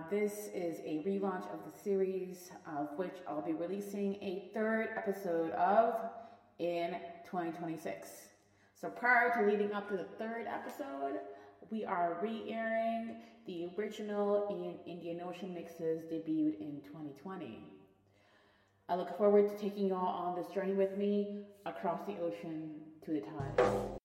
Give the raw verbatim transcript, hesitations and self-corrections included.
this is a relaunch of the series, of which I'll be releasing a third episode of in twenty twenty-six. So prior to leading up to the third episode, we are re-airing the original in Indian Ocean mixes debuted in twenty twenty. I look forward to taking you all on this journey with me across the ocean to the tides.